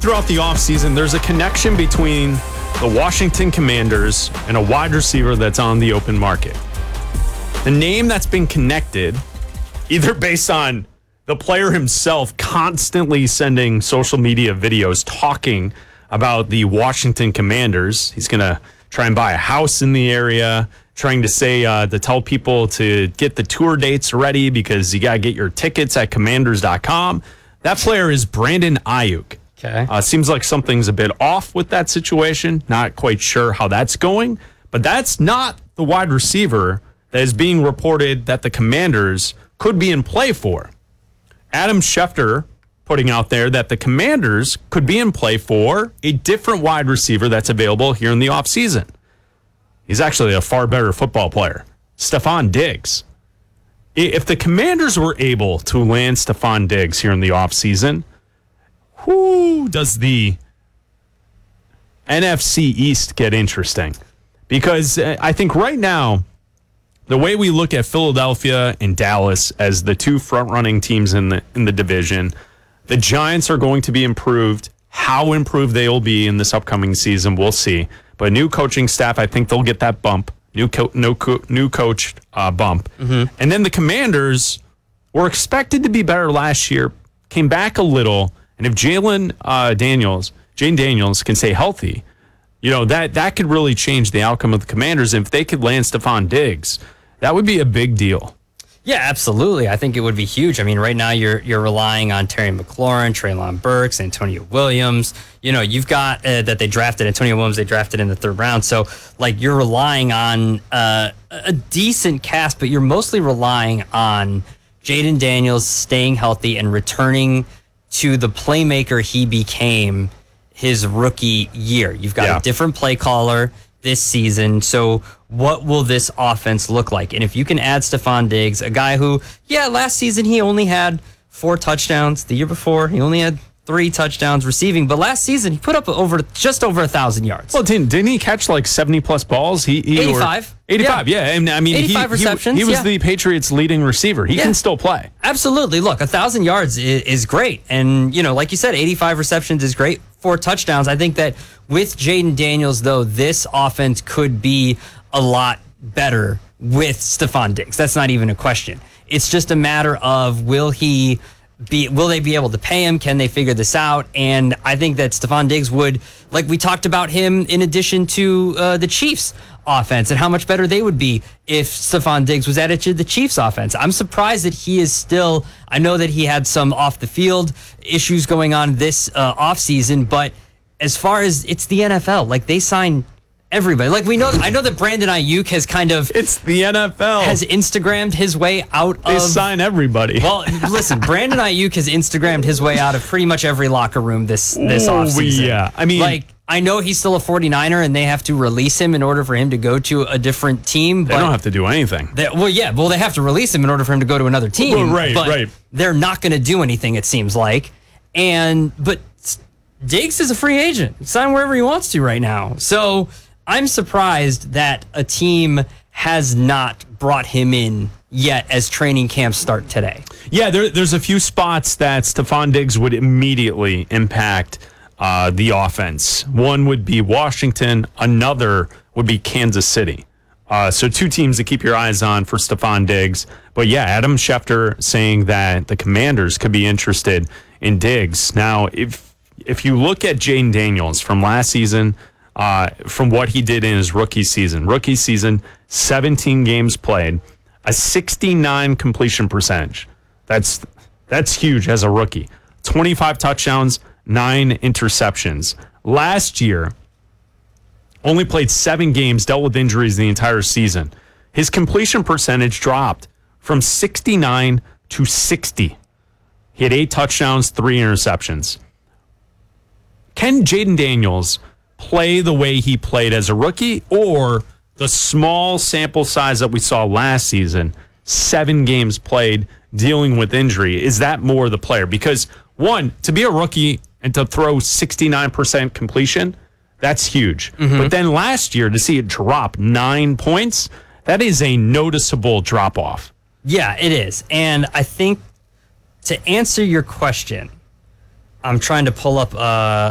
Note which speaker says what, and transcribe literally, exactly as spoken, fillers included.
Speaker 1: throughout the offseason, there's a connection between the Washington Commanders and a wide receiver that's on the open market. The name that's been connected, either based on the player himself constantly sending social media videos talking about the Washington Commanders. He's going to try and buy a house in the area, trying to say uh, to tell people to get the tour dates ready because you got to get your tickets at commanders dot com. That player is Brandon Ayuk.
Speaker 2: Okay.
Speaker 1: Uh, seems like something's a bit off with that situation. Not quite sure how that's going, but that's not the wide receiver that is being reported that the Commanders could be in play for. Adam Schefter putting out there that the Commanders could be in play for a different wide receiver that's available here in the offseason. He's actually a far better football player, Stephon Diggs. If the Commanders were able to land Stephon Diggs here in the offseason, who does the N F C East get interesting? Because I think right now, the way we look at Philadelphia and Dallas as the two front-running teams in the in the division, the Giants are going to be improved. How improved they will be in this upcoming season, we'll see. But new coaching staff, I think they'll get that bump. New co- no co- new coach uh, bump. Mm-hmm. And then the Commanders were expected to be better last year, came back a little. And if Jalen uh, Daniels, Jane Daniels can stay healthy, you know, that, that could really change the outcome of the Commanders. If they could land Stephon Diggs, that would be a big deal.
Speaker 2: Yeah, absolutely. I think it would be huge. I mean, right now you're you're relying on Terry McLaurin, Treylon Burks, Antonio Williams. You know, you've got uh, that they drafted Antonio Williams. They drafted in the third round. So, like, you're relying on uh, a decent cast, but you're mostly relying on Jaden Daniels staying healthy and returning to the playmaker he became his rookie year. You've got
Speaker 1: yeah.
Speaker 2: a different play caller this season. So what will this offense look like? And if you can add Stephon Diggs, a guy who, yeah, last season he only had four touchdowns. The year before, he only had three touchdowns receiving. But last season, he put up over just over a thousand yards.
Speaker 1: Well, didn't, didn't he catch like seventy plus balls? He, he
Speaker 2: eighty-five.
Speaker 1: Or, eighty-five, yeah. yeah. And I mean,
Speaker 2: eighty-five
Speaker 1: he,
Speaker 2: receptions.
Speaker 1: He, he was
Speaker 2: yeah.
Speaker 1: the Patriots' leading receiver. He yeah. can still play.
Speaker 2: Absolutely. Look, a thousand yards is, is great. And, you know, like you said, eighty-five receptions is great. Four touchdowns. I think that with Jaden Daniels, though, this offense could be a lot better with Stephon Diggs. That's not even a question. It's just a matter of will he be, will they be able to pay him? Can they figure this out? And I think that Stephon Diggs would, like we talked about him in addition to uh, the Chiefs offense and how much better they would be if Stephon Diggs was added to the Chiefs offense. I'm surprised that he is still, I know that he had some off the field issues going on this uh, offseason, but as far as it's the N F L, like they sign everybody. Like we know, I know that Brandon Ayuk has kind of
Speaker 1: it's the N F L
Speaker 2: has Instagrammed his way out
Speaker 1: they
Speaker 2: of.
Speaker 1: They sign everybody.
Speaker 2: Well, listen, Brandon Ayuk has Instagrammed his way out of pretty much every locker room this this
Speaker 1: Ooh,
Speaker 2: offseason.
Speaker 1: Yeah, I mean,
Speaker 2: like I know he's still a forty-niner and they have to release him in order for him to go to a different team.
Speaker 1: They
Speaker 2: but
Speaker 1: don't have to do anything.
Speaker 2: They, well, yeah, well they have to release him in order for him to go to another team.
Speaker 1: Well, right,
Speaker 2: but
Speaker 1: right.
Speaker 2: They're not going to do anything. It seems like, and but Diggs is a free agent. He can sign wherever he wants to right now. So I'm surprised that a team has not brought him in yet as training camps start today.
Speaker 1: Yeah, there, there's a few spots that Stephon Diggs would immediately impact uh, the offense. One would be Washington. Another would be Kansas City. Uh, so two teams to keep your eyes on for Stephon Diggs. But yeah, Adam Schefter saying that the Commanders could be interested in Diggs. Now, if if you look at Jaden Daniels from last season, uh, from what he did in his rookie season, rookie season, seventeen games played, a sixty-nine completion percentage. That's that's huge as a rookie. twenty-five touchdowns, nine interceptions. Last year, only played seven games, dealt with injuries the entire season. His completion percentage dropped from sixty-nine to sixty. He had eight touchdowns, three interceptions. Can Jaden Daniels play the way he played as a rookie, or the small sample size that we saw last season, seven games played, dealing with injury, is that more the player? Because, one, to be a rookie and to throw sixty-nine percent completion, that's huge. Mm-hmm. But then last year, to see it drop nine points, that is a noticeable drop-off.
Speaker 2: Yeah, it is. And I think to answer your question, I'm trying to pull up... Uh